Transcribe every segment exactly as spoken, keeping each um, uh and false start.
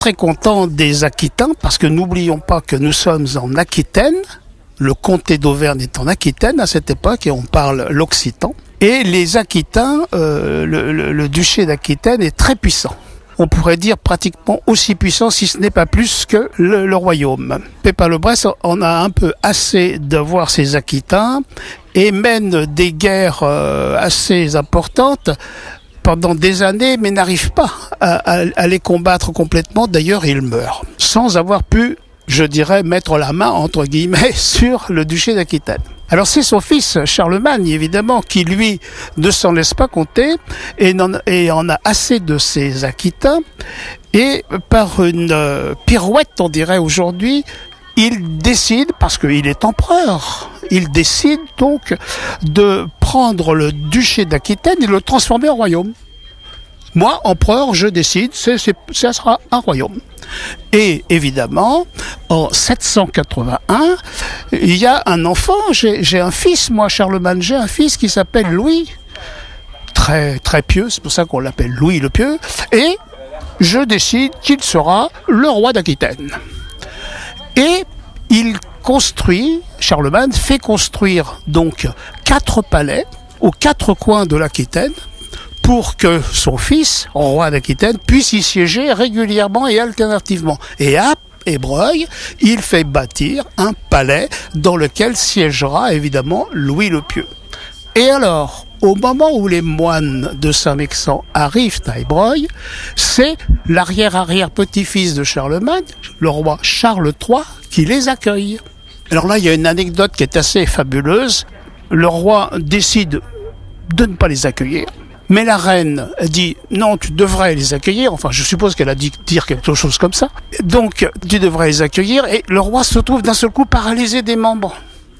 très content des Aquitains, parce que n'oublions pas que nous sommes en Aquitaine. Le comté d'Auvergne est en Aquitaine à cette époque et on parle l'occitan. Et les Aquitains, euh, le, le, le duché d'Aquitaine est très puissant. On pourrait dire pratiquement aussi puissant, si ce n'est pas plus que le, le royaume. Pépin le Bresse en a un peu assez de voir ces Aquitains et mène des guerres euh, assez importantes pendant des années, mais n'arrive pas à, à, à les combattre complètement. D'ailleurs, il meurt sans avoir pu, je dirais, mettre la main, entre guillemets, sur le duché d'Aquitaine. Alors c'est son fils Charlemagne, évidemment, qui lui ne s'en laisse pas compter et, en, et en a assez de ces Aquitains. Et par une euh, pirouette, on dirait aujourd'hui, il décide, parce qu'il est empereur, il décide donc de prendre le duché d'Aquitaine et le transformer en royaume. Moi, empereur, je décide, c'est, c'est, ça sera un royaume. Et évidemment, en sept cent quatre-vingt-un, il y a un enfant, j'ai, j'ai un fils, moi, Charlemagne, j'ai un fils qui s'appelle Louis, très, très pieux, c'est pour ça qu'on l'appelle Louis le Pieux, et je décide qu'il sera le roi d'Aquitaine. Et il construit, Charlemagne fait construire donc quatre palais aux quatre coins de l'Aquitaine pour que son fils, roi d'Aquitaine, puisse y siéger régulièrement et alternativement. Et à Ébreuil, il fait bâtir un palais dans lequel siégera évidemment Louis le Pieux. Et alors, au moment où les moines de Saint-Mexant arrivent à Ébreuil, c'est l'arrière-arrière-petit-fils de Charlemagne, le roi Charles trois, qui les accueille. Alors là, il y a une anecdote qui est assez fabuleuse. Le roi décide de ne pas les accueillir, mais la reine dit « Non, tu devrais les accueillir ». Enfin, je suppose qu'elle a dit dire quelque chose comme ça. Donc, tu devrais les accueillir, et le roi se trouve d'un seul coup paralysé des membres.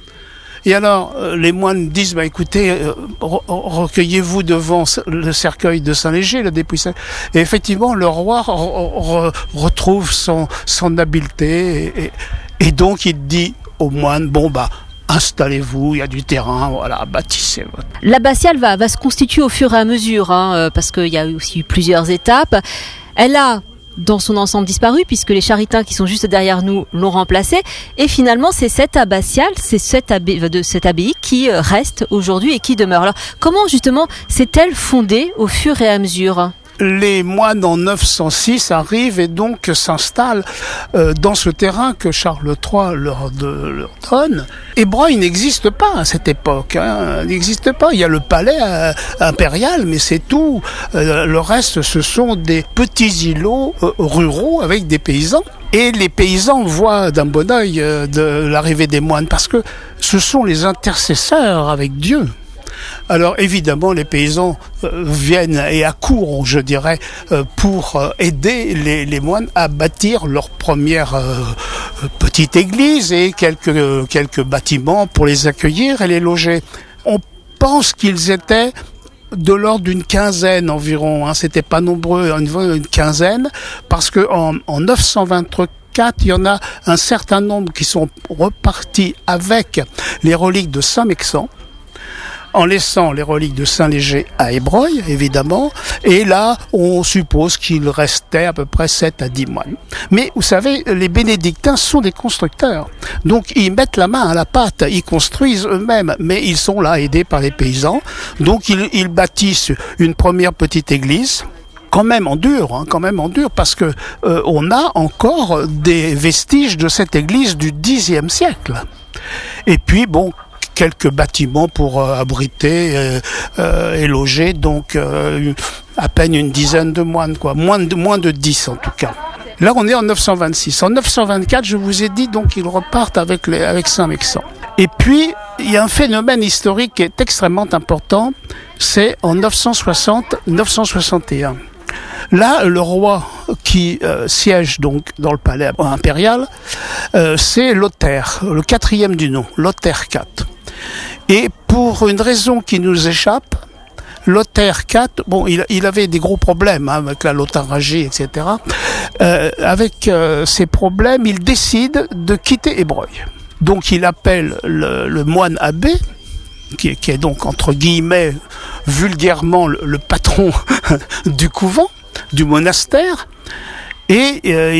Et alors, euh, les moines disent, bah, écoutez, euh, re- recueillez-vous devant le cercueil de Saint-Léger, le dépouille Saint. Et effectivement, le roi re- re- retrouve son, son habileté, et, et, et donc il dit aux moines, bon, bah, installez-vous, il y a du terrain, voilà, bâtissez. L'abbatiale va, va se constituer au fur et à mesure, hein, parce qu'il y a aussi eu plusieurs étapes. Elle a dans son ensemble disparu, puisque les charitains qui sont juste derrière nous l'ont remplacé, et finalement c'est cette abbatiale, c'est cette, abbé, de cette abbaye qui reste aujourd'hui et qui demeure. Alors comment justement s'est-elle fondée au fur et à mesure ? Les moines en neuf cent six arrivent et donc s'installent euh, dans ce terrain que Charles trois leur, de, leur donne. Ébreuil n'existe pas à cette époque, hein, n'existe pas. Il y a le palais euh, impérial, mais c'est tout. Euh, le reste, ce sont des petits îlots euh, ruraux avec des paysans. Et les paysans voient d'un bon œil euh, de l'arrivée des moines, parce que ce sont les intercesseurs avec Dieu. Alors évidemment, les paysans euh, viennent et accourent, je dirais, euh, pour euh, aider les, les moines à bâtir leur première euh, petite église et quelques, euh, quelques bâtiments pour les accueillir et les loger. On pense qu'ils étaient de l'ordre d'une quinzaine environ, hein, c'était pas nombreux, une, une quinzaine, parce que en, en neuf cent vingt-quatre, il y en a un certain nombre qui sont repartis avec les reliques de Saint-Mexant, en laissant les reliques de Saint-Léger à Ébreuil, évidemment, et là, on suppose qu'il restait à peu près sept à dix moines. Mais vous savez, les bénédictins sont des constructeurs, donc ils mettent la main à la pâte, ils construisent eux-mêmes, mais ils sont là aidés par les paysans, donc ils, ils bâtissent une première petite église, quand même en dur, hein, quand même en dur, parce que euh, on a encore des vestiges de cette église du dixième siècle. Et puis, bon, quelques bâtiments pour euh, abriter euh, euh, et loger, donc euh, à peine une dizaine de moines, quoi, moins de, moins de dix en tout cas. Là, on est en neuf cent vingt-six. En neuf cent vingt-quatre, je vous ai dit, donc, ils repartent avec, les, avec Saint-Mexant. Et puis, il y a un phénomène historique qui est extrêmement important, c'est en neuf cent soixante neuf cent soixante et un. Là, le roi qui euh, siège donc dans le palais impérial, euh, c'est Lothaire, le quatrième du nom, Lothaire quatre. Et pour une raison qui nous échappe, Lothaire quatre, bon, il, il avait des gros problèmes hein, avec la Lotharingie, et cetera. Euh, avec euh, ces problèmes, il décide de quitter Ébreuil. Donc, il appelle le, le moine abbé, qui, qui est donc entre guillemets vulgairement le, le patron du couvent, du monastère, Et euh,